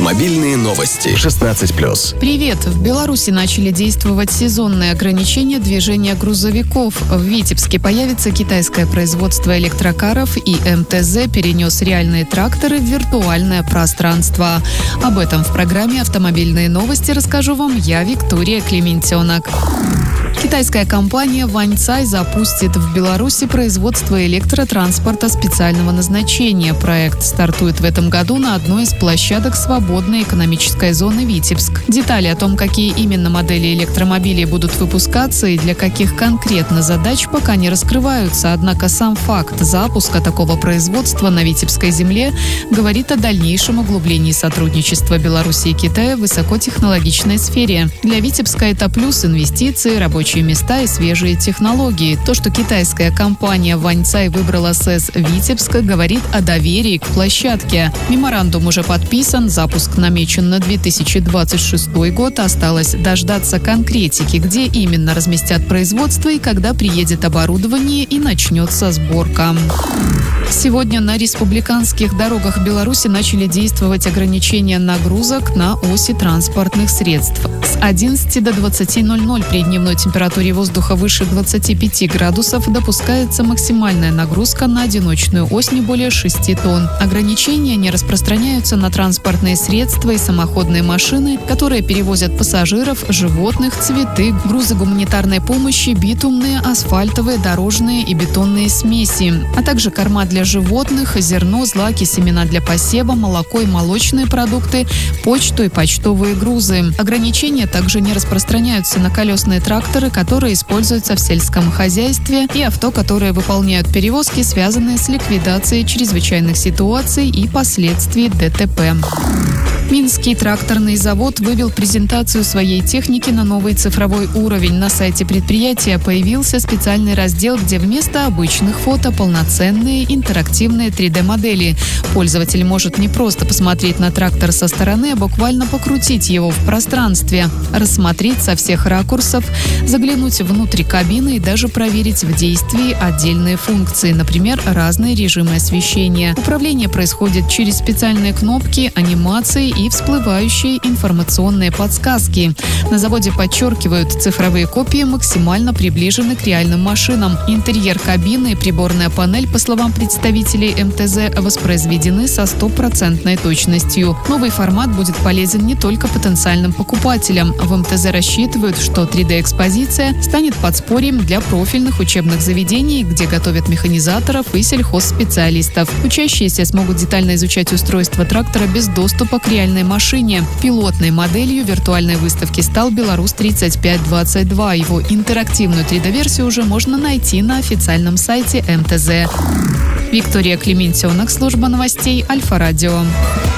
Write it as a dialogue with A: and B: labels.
A: Автомобильные новости. 16+.
B: Привет! В Беларуси начали действовать сезонные ограничения движения грузовиков. В Витебске появится китайское производство электрокаров, и МТЗ перенес реальные тракторы в виртуальное пространство. Об этом в программе «Автомобильные новости» расскажу вам я, Виктория Клементенок. Китайская компания Ваньцай запустит в Беларуси производство электротранспорта специального назначения. Проект стартует в этом году на одной из площадок свободной экономической зоны Витебск. Детали о том, какие именно модели электромобилей будут выпускаться и для каких конкретно задач, пока не раскрываются. Однако сам факт запуска такого производства на Витебской земле говорит о дальнейшем углублении сотрудничества Беларуси и Китая в высокотехнологичной сфере. Для Витебска это плюс инвестиции, рабочие места и свежие технологии. То, что китайская компания Ваньцай выбрала СЭС Витебска, говорит о доверии к площадке. Меморандум уже подписан, запуск намечен на 2026 год. Осталось дождаться конкретики, где именно разместят производство и когда приедет оборудование и начнется сборка. Сегодня на республиканских дорогах Беларуси начали действовать ограничения нагрузок на оси транспортных средств. С 11 до 20:00 при дневной температуре воздуха выше 25 градусов допускается максимальная нагрузка на одиночную ось не более 6 тонн. Ограничения не распространяются на транспортные средства и самоходные машины, которые перевозят пассажиров, животных, цветы, грузы гуманитарной помощи, битумные, асфальтовые, дорожные и бетонные смеси, а также корма для животных, зерно, злаки, семена для посева, молоко и молочные продукты, почту и почтовые грузы. Ограничения также не распространяются на колесные тракторы, которые используются в сельском хозяйстве, и авто, которые выполняют перевозки, связанные с ликвидацией чрезвычайных ситуаций и последствий ДТП. Минский тракторный завод вывел презентацию своей техники на новый цифровой уровень. На сайте предприятия появился специальный раздел, где вместо обычных фото полноценные интерактивные 3D-модели. Пользователь может не просто посмотреть на трактор со стороны, а буквально покрутить его в пространстве, рассмотреть со всех ракурсов, заглянуть внутрь кабины и даже проверить в действии отдельные функции, например, разные режимы освещения. Управление происходит через специальные кнопки, анимации и всплывающие информационные подсказки. На заводе подчеркивают, цифровые копии максимально приближены к реальным машинам. Интерьер кабины и приборная панель, по словам представителей МТЗ, воспроизведены со 100% точностью. Новый формат будет полезен не только потенциальным покупателям. В МТЗ рассчитывают, что 3D-экспозиция станет подспорьем для профильных учебных заведений, где готовят механизаторов и сельхозспециалистов. Учащиеся смогут детально изучать устройство трактора без доступа к реальной машине. Пилотной моделью виртуальной выставки стал «Беларусь-3522». Его интерактивную 3D-версию уже можно найти на официальном сайте МТЗ. Виктория Клементенок, служба новостей Альфа-Радио.